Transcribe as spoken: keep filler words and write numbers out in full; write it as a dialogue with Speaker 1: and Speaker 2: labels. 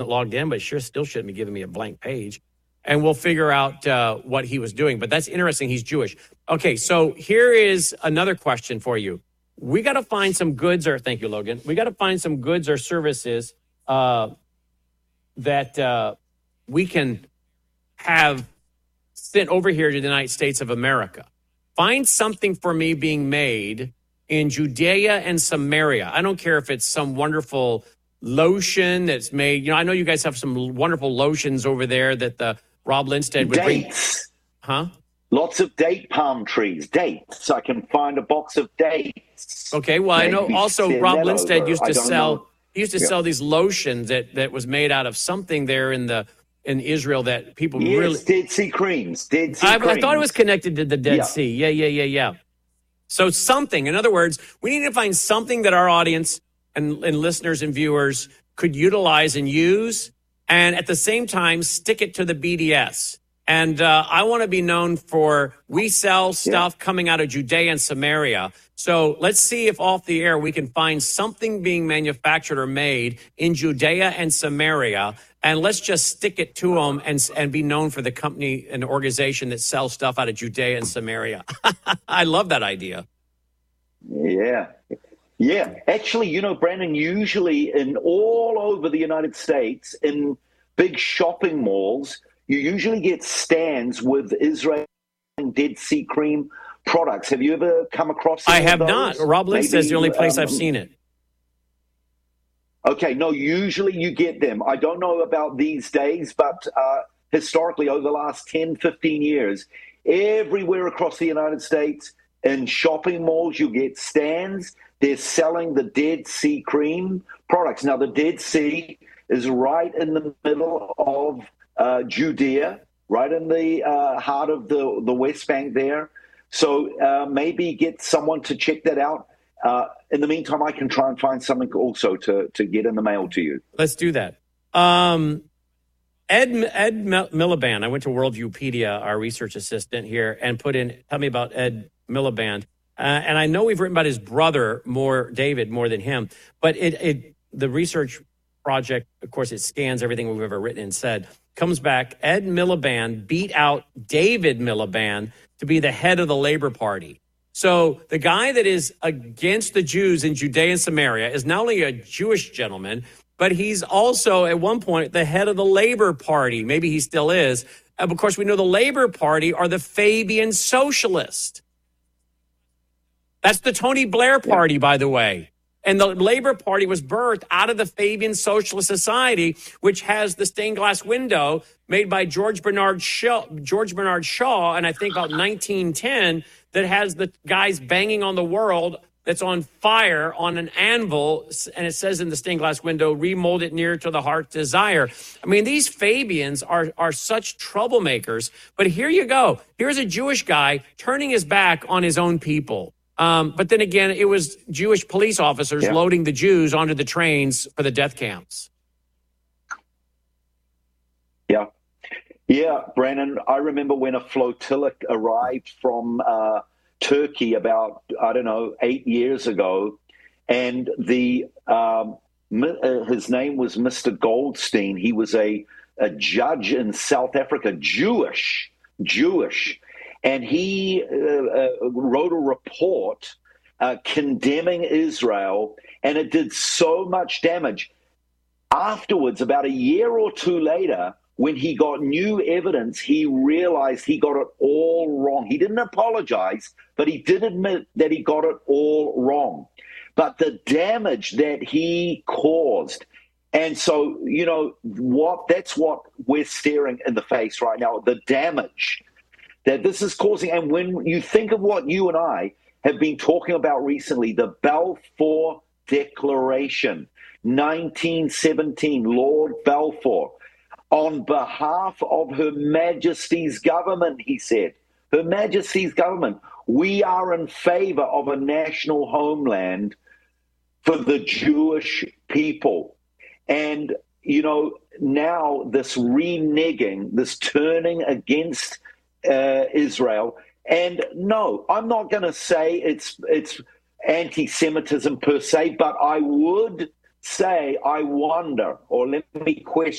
Speaker 1: logged in, but sure still shouldn't be giving me a blank page. And we'll figure out uh, what he was doing. But that's interesting. He's Jewish. Okay, so here is another question for you. We got to find some goods or, thank you, Logan. We got to find some goods or services uh, that uh, we can have sent over here to the United States of America. Find something for me being made in Judea and Samaria. I don't care if it's some wonderful lotion that's made. You know, I know you guys have some wonderful lotions over there that the Rob Lindstedt would
Speaker 2: dates.
Speaker 1: bring. Huh?
Speaker 2: Lots of date palm trees, dates. I can find a box of dates.
Speaker 1: Okay, well, Maybe I know also Rob Lindstedt used to sell
Speaker 2: know.
Speaker 1: he used to
Speaker 2: yeah.
Speaker 1: sell these lotions that, that was made out of something there in the in Israel that people
Speaker 2: yes,
Speaker 1: really
Speaker 2: Dead Sea creams. Dead Sea
Speaker 1: I,
Speaker 2: creams.
Speaker 1: I thought it was connected to the Dead
Speaker 2: yeah.
Speaker 1: Sea. Yeah, yeah, yeah, yeah. So something, in other words, we need to find something that our audience and, and listeners and viewers could utilize and use, and at the same time, stick it to the B D S. And uh, I want to be known for, we sell stuff yeah. coming out of Judea and Samaria. So let's see if off the air we can find something being manufactured or made in Judea and Samaria. And let's just stick it to them and, and be known for the company and organization that sells stuff out of Judea and Samaria. I love that idea.
Speaker 2: Yeah. Yeah. Actually, you know, Brandon, usually in all over the United States, in big shopping malls, you usually get stands with Israeli Dead Sea cream products. Have you ever come across any
Speaker 1: I have
Speaker 2: of
Speaker 1: not.
Speaker 2: those?
Speaker 1: Rob Lynch says the only place
Speaker 2: um,
Speaker 1: I've seen it.
Speaker 2: Okay, no, usually you get them. I don't know about these days, but uh, historically over the last ten, fifteen years, everywhere across the United States, in shopping malls, you get stands. They're selling the Dead Sea cream products. Now, the Dead Sea is right in the middle of uh, Judea, right in the uh, heart of the, the West Bank there. So uh, maybe get someone to check that out. Uh, in the meantime, I can try and find something also to, to get in the mail to you.
Speaker 1: Let's do that. Um, Ed Ed Miliband, I went to Worldviewpedia, our research assistant here, and put in, tell me about Ed Miliband. Uh, and I know we've written about his brother more, David, more than him. But it, it the research project, of course, it scans everything we've ever written and said. Comes back, Ed Miliband beat out David Miliband to be the head of the Labor Party. So the guy that is against the Jews in Judea and Samaria is not only a Jewish gentleman, but he's also at one point the head of the Labor Party. Maybe he still is. And of course, we know the Labor Party are the Fabian Socialists. That's the Tony Blair Party, by the way. And the Labor Party was birthed out of the Fabian Socialist Society, which has the stained glass window made by George Bernard Shaw, George Bernard Shaw, and I think about nineteen ten, that has the guys banging on the world that's on fire on an anvil, and it says in the stained glass window, remold it near to the heart's desire. I mean, these Fabians are, are such troublemakers, but here you go. Here's a Jewish guy turning his back on his own people. Um, but then again, it was Jewish police officers yeah. loading the Jews onto the trains for the death camps.
Speaker 2: Yeah. Yeah, Brandon, I remember when a flotilla arrived from uh, Turkey about, I don't know, eight years ago, and the um, uh, his name was Mister Goldstein. He was a, a judge in South Africa, Jewish, Jewish. And he uh, uh, wrote a report uh, condemning Israel, and it did so much damage. Afterwards, about a year or two later, when he got new evidence, he realized he got it all wrong. He didn't apologize, but he did admit that he got it all wrong. But the damage that he caused, and so, you know, what that's what we're staring in the face right now, the damage that this is causing. And when you think of what you and I have been talking about recently, the Balfour Declaration, nineteen seventeen, Lord Balfour, on behalf of Her Majesty's government, he said, Her Majesty's government, we are in favor of a national homeland for the Jewish people. And, you know, now this reneging, this turning against Uh, Israel. And no, I'm not going to say it's it's anti-Semitism per se, but I would say, I wonder, or let me question